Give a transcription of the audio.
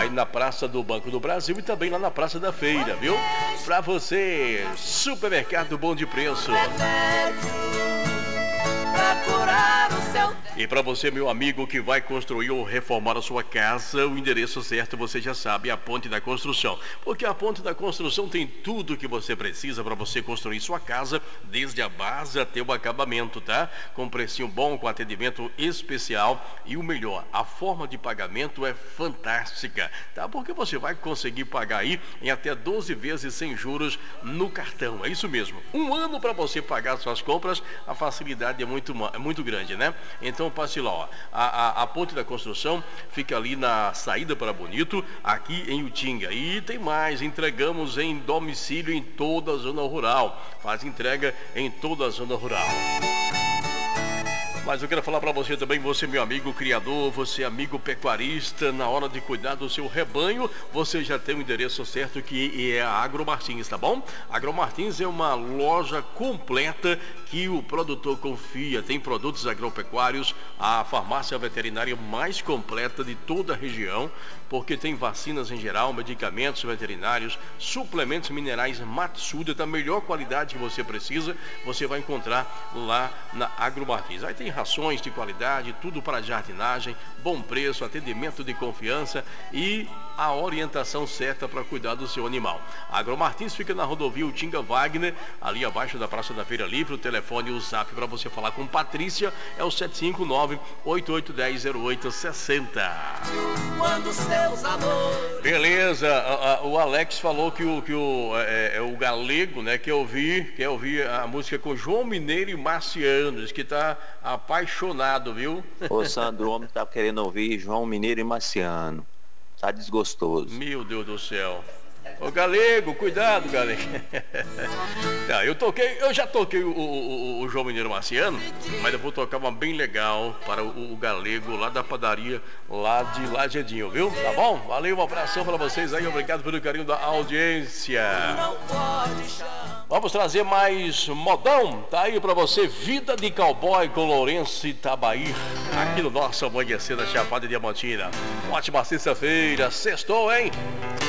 aí na Praça do Banco do Brasil e também lá na Praça da Feira, viu? Pra você, Supermercado Bom de Preço. E para você, meu amigo, que vai construir ou reformar a sua casa, o endereço certo você já sabe, é a Ponte da Construção. Porque a Ponte da Construção tem tudo o que você precisa para você construir sua casa, desde a base até o acabamento, tá? Com precinho bom, com atendimento especial e o melhor, a forma de pagamento é fantástica, tá? Porque você vai conseguir pagar aí em até 12 vezes sem juros no cartão, é isso mesmo. Um ano para você pagar suas compras, a facilidade é muito grande, né? Então passe lá, ó. A Ponte da Construção fica ali na saída para Bonito, aqui em Utinga. E tem mais, entregamos em domicílio em toda a zona rural. Faz entrega em toda a zona rural. Mas eu quero falar para você também, você meu amigo criador, você amigo pecuarista, na hora de cuidar do seu rebanho, você já tem o endereço certo que é a Agromartins, tá bom? Agromartins é uma loja completa que o produtor confia, tem produtos agropecuários, a farmácia veterinária mais completa de toda a região, porque tem vacinas em geral, medicamentos veterinários, suplementos minerais Matsuda, da melhor qualidade que você precisa, você vai encontrar lá na Agromartins. Aí tem rações de qualidade, tudo para jardinagem, bom preço, atendimento de confiança e a orientação certa para cuidar do seu animal. A Agromartins fica na rodovia Utinga Wagner, ali abaixo da Praça da Feira Livre. O telefone e o zap para você falar com Patrícia é o 759-8810-0860. Beleza, o Alex falou que o galego, né, quer ouvir a música com João Mineiro e Marciano, diz que tá apaixonado, viu? Ô Sandro, o homem tá querendo ouvir João Mineiro e Marciano. Tá desgostoso. Meu Deus do céu. Ô galego, cuidado, galego. Eu já toquei o João Mineiro Marciano, mas eu vou tocar uma bem legal para o galego lá da padaria, lá de Lagedinho, viu? Tá bom? Valeu, um abração para vocês aí, obrigado pelo carinho da audiência. Vamos trazer mais modão, tá aí para você, Vida de Cowboy com Lourenço Itabaí, aqui no nosso Amanhecer da Chapada Diamantina. Ótima sexta-feira, sextou, hein?